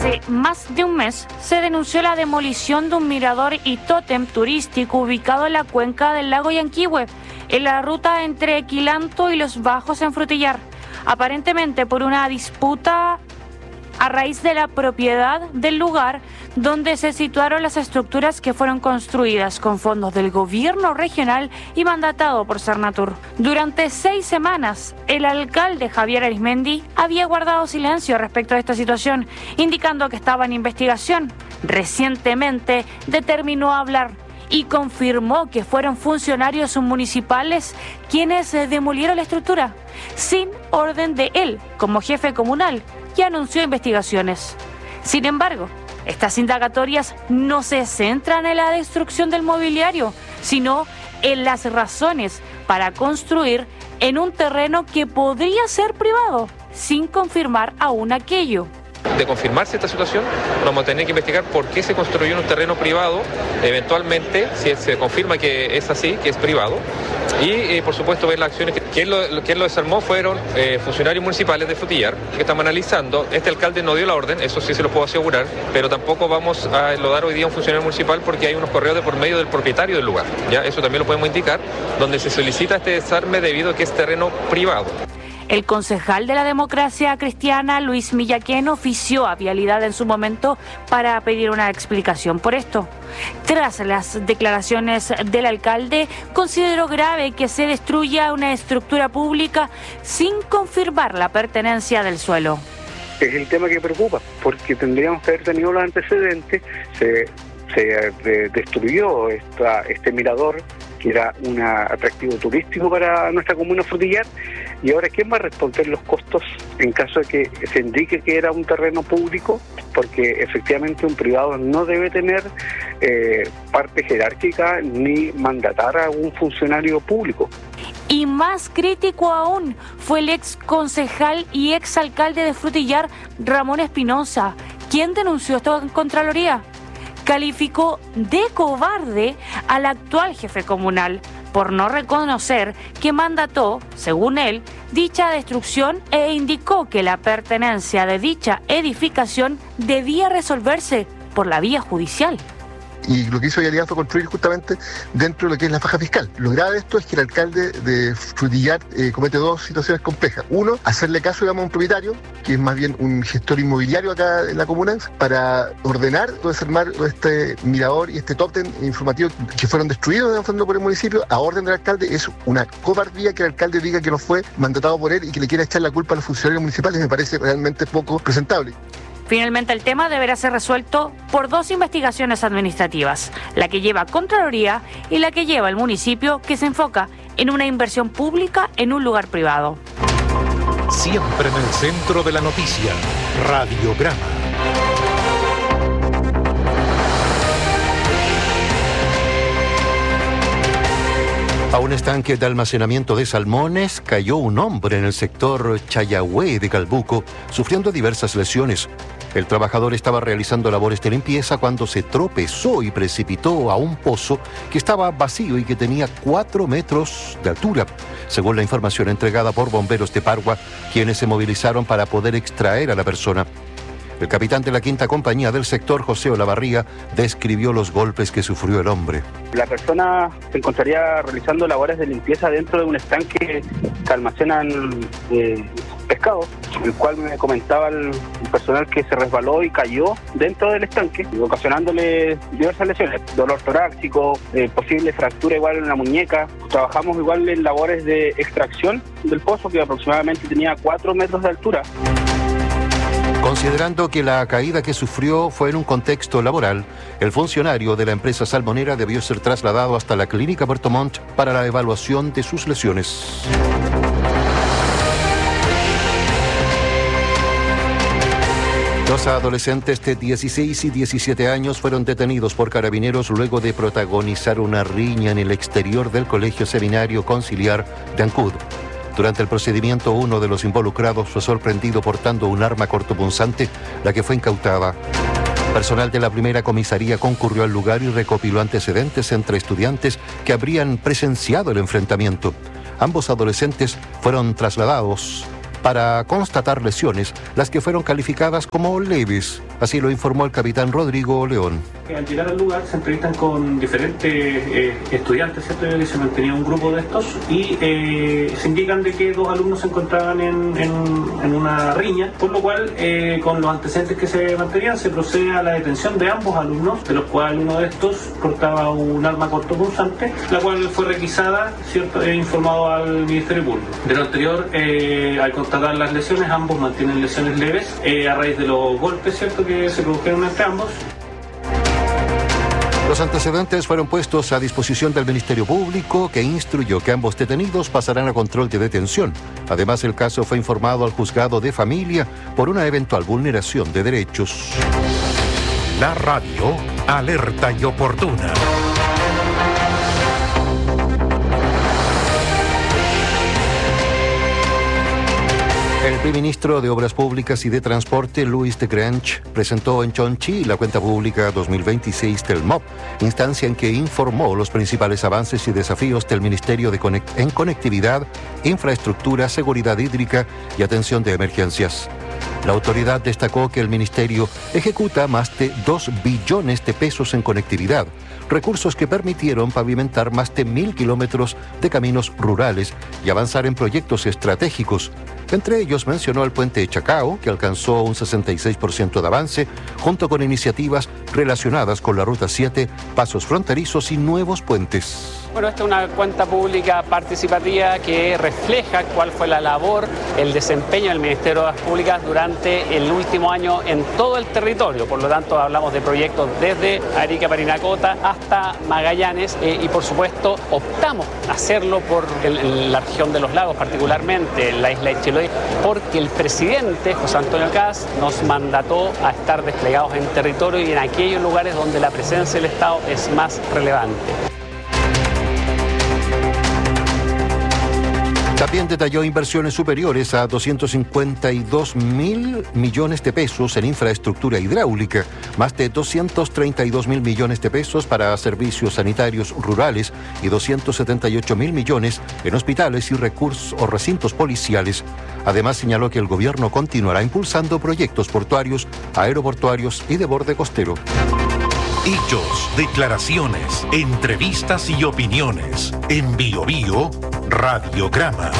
Hace más de un mes se denunció la demolición de un mirador y tótem turístico ubicado en la cuenca del lago Yanquihue, en la ruta entre Quilanto y Los Bajos en Frutillar, aparentemente por una disputa a raíz de la propiedad del lugar donde se situaron las estructuras que fueron construidas con fondos del gobierno regional y mandatado por Sernatur. Durante 6 semanas, el alcalde Javier Arizmendi había guardado silencio respecto a esta situación, indicando que estaba en investigación. Recientemente determinó hablar y confirmó que fueron funcionarios municipales quienes demolieron la estructura, sin orden de él como jefe comunal, y anunció investigaciones. Sin embargo, estas indagatorias no se centran en la destrucción del mobiliario, sino en las razones para construir en un terreno que podría ser privado, sin confirmar aún aquello. De confirmarse esta situación, vamos a tener que investigar por qué se construyó en un terreno privado, eventualmente, si se confirma que es así, que es privado, y por supuesto ver las acciones. Quien lo desarmó fueron funcionarios municipales de Frutillar, que estamos analizando. Este alcalde no dio la orden, eso sí se lo puedo asegurar, pero tampoco vamos a enlodar hoy día a un funcionario municipal porque hay unos correos de por medio del propietario del lugar. ¿Ya? Eso también lo podemos indicar, donde se solicita este desarme debido a que es terreno privado. El concejal de la Democracia Cristiana, Luis Millaquén, ofició a Vialidad en su momento para pedir una explicación por esto. Tras las declaraciones del alcalde, consideró grave que se destruya una estructura pública sin confirmar la pertenencia del suelo. Es el tema que preocupa, porque tendríamos que haber tenido los antecedentes. Se destruyó este mirador, que era un atractivo turístico para nuestra comuna Frutillar, y ahora ¿quién va a responder los costos en caso de que se indique que era un terreno público? Porque efectivamente un privado no debe tener parte jerárquica ni mandatar a un funcionario público. Y más crítico aún fue el ex concejal y ex alcalde de Frutillar, Ramón Espinosa, quien denunció esto en Contraloría. Calificó de cobarde al actual jefe comunal por no reconocer que mandató, según él, dicha destrucción e indicó que la pertenencia de dicha edificación debía resolverse por la vía judicial. Y lo que hizo Vialidad fue construir justamente dentro de lo que es la faja fiscal. Lo grave de esto es que el alcalde de Frutillar comete 2 situaciones complejas. Uno, hacerle caso, digamos, a un propietario, que es más bien un gestor inmobiliario acá en la comuna, para ordenar o desarmar este mirador y este tótem informativo que fueron destruidos en el fondo por el municipio a orden del alcalde. Es una cobardía que el alcalde diga que no fue mandatado por él y que le quiera echar la culpa a los funcionarios municipales. Me parece realmente poco presentable. Finalmente, el tema deberá ser resuelto por 2 investigaciones administrativas, la que lleva Contraloría y la que lleva el municipio, que se enfoca en una inversión pública en un lugar privado. Siempre en el centro de la noticia, Radiograma. A un estanque de almacenamiento de salmones cayó un hombre en el sector Chayahue de Calbuco, sufriendo diversas lesiones. El trabajador estaba realizando labores de limpieza cuando se tropezó y precipitó a un pozo que estaba vacío y que tenía 4 metros de altura, según la información entregada por bomberos de Pargua, quienes se movilizaron para poder extraer a la persona. El capitán de la 5ª compañía del sector, José Olavarría, describió los golpes que sufrió el hombre. La persona se encontraría realizando labores de limpieza dentro de un estanque que almacenan pescado, el cual me comentaba el personal que se resbaló y cayó dentro del estanque, ocasionándole diversas lesiones, dolor torácico, posible fractura igual en la muñeca. Trabajamos igual en labores de extracción del pozo, que aproximadamente tenía 4 metros de altura. Considerando que la caída que sufrió fue en un contexto laboral, el funcionario de la empresa salmonera debió ser trasladado hasta la clínica Puerto Montt para la evaluación de sus lesiones. Dos adolescentes de 16 y 17 años fueron detenidos por carabineros luego de protagonizar una riña en el exterior del Colegio Seminario Conciliar de Ancud. Durante el procedimiento, uno de los involucrados fue sorprendido portando un arma cortopunzante, la que fue incautada. Personal de la primera comisaría concurrió al lugar y recopiló antecedentes entre estudiantes que habrían presenciado el enfrentamiento. Ambos adolescentes fueron trasladados para constatar lesiones, las que fueron calificadas como leves. Así lo informó el capitán Rodrigo León. Al llegar al lugar se entrevistan con diferentes estudiantes, ¿cierto? Que se mantenía un grupo de estos y se indican de que 2 alumnos se encontraban en una riña, por lo cual con los antecedentes que se mantenían se procede a la detención de ambos alumnos, de los cuales uno de estos portaba un arma cortopunzante, la cual fue requisada, ¿cierto? E informado al Ministerio Público. De lo anterior, al constatar las lesiones, ambos mantienen lesiones leves a raíz de los golpes, ¿cierto? Que se produjeron entre ambos. Los antecedentes fueron puestos a disposición del Ministerio Público, que instruyó que ambos detenidos pasarán a control de detención. Además, el caso fue informado al juzgado de familia por una eventual vulneración de derechos. La radio, alerta y oportuna. El ministro de Obras Públicas y de Transporte, Luis de Grange, presentó en Chonchi la cuenta pública 2026 del MOP, instancia en que informó los principales avances y desafíos del Ministerio en conectividad, infraestructura, seguridad hídrica y atención de emergencias. La autoridad destacó que el ministerio ejecuta más de 2 billones de pesos en conectividad, recursos que permitieron pavimentar más de 1.000 kilómetros de caminos rurales y avanzar en proyectos estratégicos. Entre ellos mencionó el puente de Chacao, que alcanzó un 66% de avance, junto con iniciativas relacionadas con la Ruta 7, pasos fronterizos y nuevos puentes. Bueno, esta es una cuenta pública participativa que refleja cuál fue la labor, el desempeño del Ministerio de Obras Públicas durante el último año en todo el territorio. Por lo tanto, hablamos de proyectos desde Arica, Parinacota hasta Magallanes y, por supuesto, optamos a hacerlo por la región de los lagos, particularmente en la isla de Chiloé, porque el presidente, José Antonio Kast, nos mandató a estar desplegados en territorio y en aquellos lugares donde la presencia del Estado es más relevante. También detalló inversiones superiores a 252.000 millones de pesos en infraestructura hidráulica, más de 232.000 millones de pesos para servicios sanitarios rurales y 278.000 millones en hospitales y recursos o recintos policiales. Además, señaló que el gobierno continuará impulsando proyectos portuarios, aeroportuarios y de borde costero. Hechos, declaraciones, entrevistas y opiniones. En Bio Bio, Radiograma.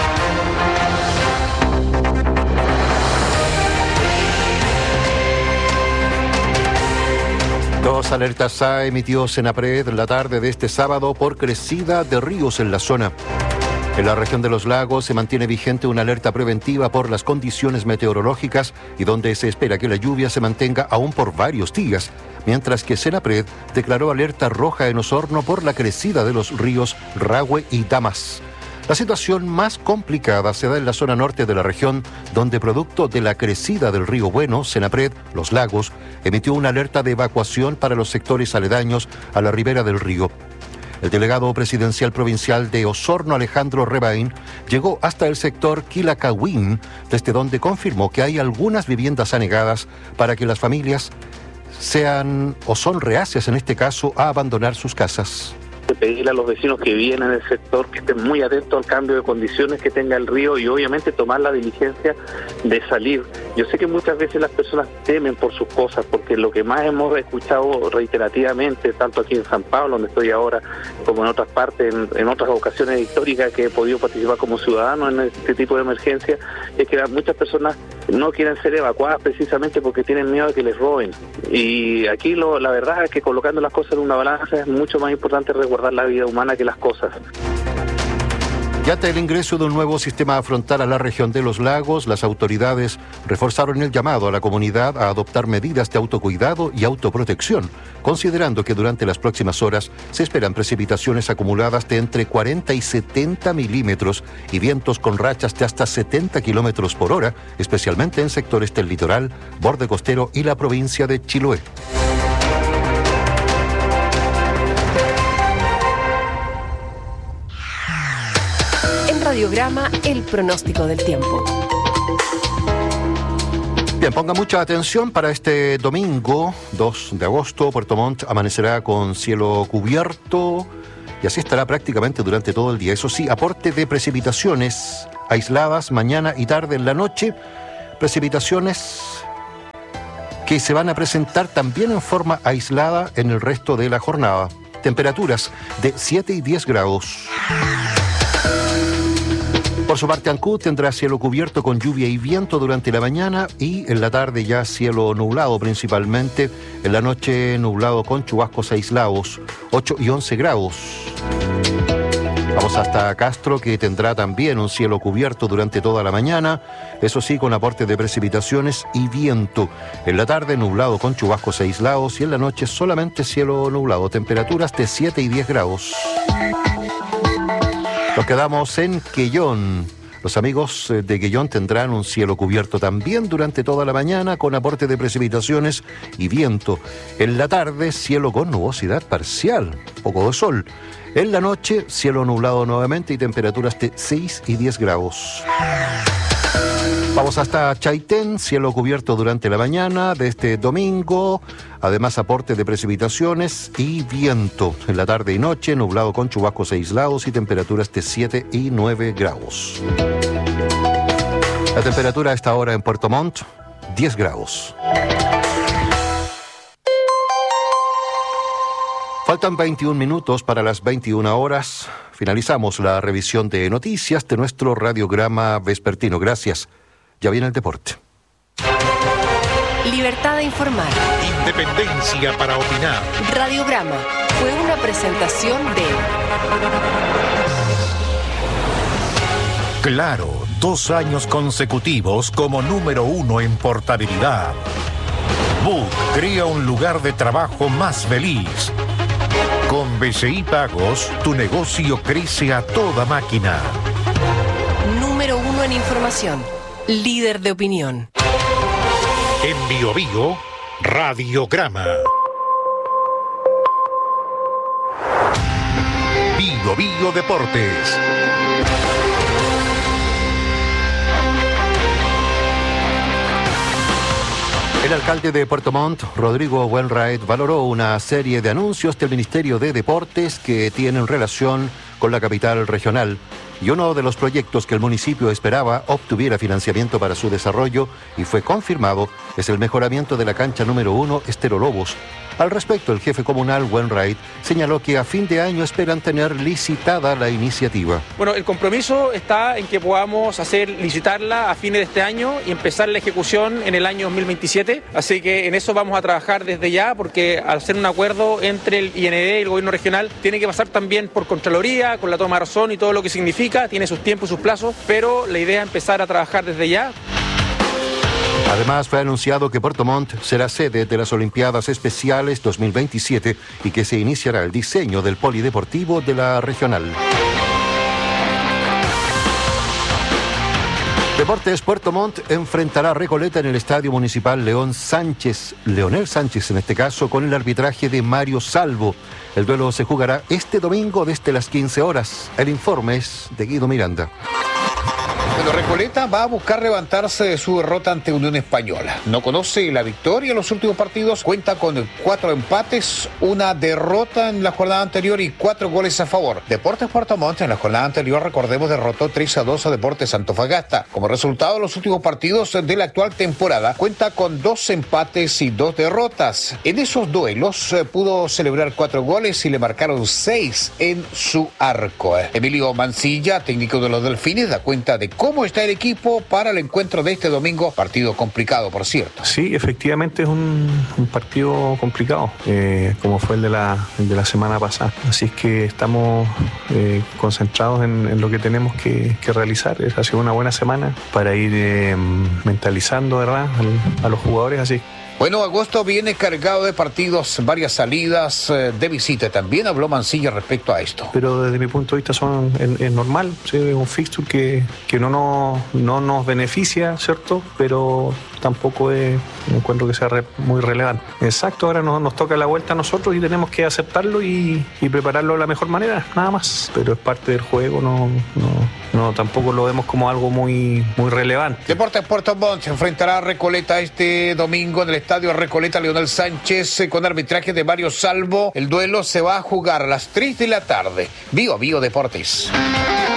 Dos alertas ha emitido Senapred la tarde de este sábado por crecida de ríos en la zona. En la región de los lagos se mantiene vigente una alerta preventiva por las condiciones meteorológicas y donde se espera que la lluvia se mantenga aún por varios días, mientras que Senapred declaró alerta roja en Osorno por la crecida de los ríos Rahue y Damas. La situación más complicada se da en la zona norte de la región, donde producto de la crecida del río Bueno, Senapred, Los Lagos, emitió una alerta de evacuación para los sectores aledaños a la ribera del río. El delegado presidencial provincial de Osorno, Alejandro Rebaín, llegó hasta el sector Quilacahuín, desde donde confirmó que hay algunas viviendas anegadas para que las familias sean o son reacias en este caso a abandonar sus casas. Pedirle a los vecinos que viven en el sector que estén muy atentos al cambio de condiciones que tenga el río y obviamente tomar la diligencia de salir. Yo sé que muchas veces las personas temen por sus cosas, porque lo que más hemos escuchado reiterativamente, tanto aquí en San Pablo, donde estoy ahora, como en otras partes, en otras ocasiones históricas que he podido participar como ciudadano en este tipo de emergencia, es que muchas personas no quieren ser evacuadas precisamente porque tienen miedo de que les roben. Y aquí la verdad es que colocando las cosas en una balanza es mucho más importante resguardar la vida humana que las cosas. Y ante el ingreso de un nuevo sistema frontal a la región de los lagos, las autoridades reforzaron el llamado a la comunidad a adoptar medidas de autocuidado y autoprotección, considerando que durante las próximas horas se esperan precipitaciones acumuladas de entre 40 y 70 milímetros y vientos con rachas de hasta 70 kilómetros por hora, especialmente en sectores del litoral, borde costero y la provincia de Chiloé. Radiograma, el pronóstico del tiempo. Bien, ponga mucha atención para este domingo 2 de agosto. Puerto Montt amanecerá con cielo cubierto y así estará prácticamente durante todo el día. Eso sí, aporte de precipitaciones aisladas mañana y tarde en la noche. Precipitaciones que se van a presentar también en forma aislada en el resto de la jornada. Temperaturas de 7 y 10 grados. Por su parte, Ancud tendrá cielo cubierto con lluvia y viento durante la mañana y en la tarde ya cielo nublado principalmente. En la noche nublado con chubascos aislados, 8 y 11 grados. Vamos hasta Castro, que tendrá también un cielo cubierto durante toda la mañana, eso sí, con aporte de precipitaciones y viento. En la tarde nublado con chubascos aislados y en la noche solamente cielo nublado. Temperaturas de 7 y 10 grados. Nos quedamos en Quellón. Los amigos de Quellón tendrán un cielo cubierto también durante toda la mañana con aporte de precipitaciones y viento. En la tarde, cielo con nubosidad parcial, poco de sol. En la noche, cielo nublado nuevamente y temperaturas de 6 y 10 grados. Vamos hasta Chaitén, cielo cubierto durante la mañana de este domingo, además aporte de precipitaciones y viento. En la tarde y noche, nublado con chubascos aislados y temperaturas de 7 y 9 grados. La temperatura a esta hora en Puerto Montt, 10 grados. Faltan 21 minutos para las 21 horas. Finalizamos la revisión de noticias de nuestro radiograma vespertino. Gracias. Ya viene el deporte. Libertad de informar. Independencia para opinar. Radiograma fue una presentación de Claro, 2 años consecutivos como número 1 en portabilidad. Book crea un lugar de trabajo más feliz. Con BCI Pagos, tu negocio crece a toda máquina. Número 1 en información. Líder de opinión. En Bio Bio, Radiograma. Bio Bio Deportes. El alcalde de Puerto Montt, Rodrigo Wainwright, valoró una serie de anuncios del Ministerio de Deportes que tienen relación con la capital regional. Y uno de los proyectos que el municipio esperaba obtuviera financiamiento para su desarrollo y fue confirmado es el mejoramiento de la cancha número 1 Estero Lobos. Al respecto, el jefe comunal Wainwright señaló que a fin de año esperan tener licitada la iniciativa. Bueno, el compromiso está en que podamos licitarla a fines de este año y empezar la ejecución en el año 2027. Así que en eso vamos a trabajar desde ya, porque al ser un acuerdo entre el IND y el gobierno regional, tiene que pasar también por Contraloría, con la toma de razón y todo lo que significa, tiene sus tiempos y sus plazos, pero la idea es empezar a trabajar desde ya. Además, fue anunciado que Puerto Montt será sede de las Olimpiadas Especiales 2027 y que se iniciará el diseño del polideportivo de la regional. Deportes Puerto Montt enfrentará a Recoleta en el Estadio Municipal Leonel Sánchez en este caso, con el arbitraje de Mario Salvo. El duelo se jugará este domingo desde las 15 horas. El informe es de Guido Miranda. Bueno, Recoleta va a buscar levantarse de su derrota ante Unión Española. No conoce la victoria en los últimos partidos, cuenta con 4 empates, una derrota en la jornada anterior y 4 goles a favor. Deportes Puerto Montt en la jornada anterior, recordemos, derrotó 3-2 a Deportes Antofagasta. Como resultado de los últimos partidos de la actual temporada, cuenta con 2 empates y 2 derrotas. En esos duelos pudo celebrar 4 goles y le marcaron 6 en su arco. Emilio Mancilla, técnico de los Delfines, da cuenta de cómo está el equipo para el encuentro de este domingo, partido complicado, por cierto. Sí, efectivamente es un partido complicado, como fue el de la semana pasada. Así es que estamos concentrados en lo que tenemos que realizar. Ha sido una buena semana para ir mentalizando, ¿verdad?, a los jugadores. Así. Bueno, agosto viene cargado de partidos, varias salidas de visita. También habló Mancilla respecto a esto. Pero desde mi punto de vista es normal, ¿sí? Es un fixture que no nos beneficia, ¿cierto? Pero tampoco encuentro que sea muy relevante. Exacto, ahora nos toca la vuelta a nosotros y tenemos que aceptarlo y prepararlo de la mejor manera, nada más. Pero es parte del juego, no tampoco lo vemos como algo muy relevante. Deportes Puerto Montt se enfrentará a Recoleta este domingo en el Estadio Recoleta Leonel Sánchez con arbitraje de Mario Salvo. El duelo se va a jugar a las 3 de la tarde. Bio Bio Deportes.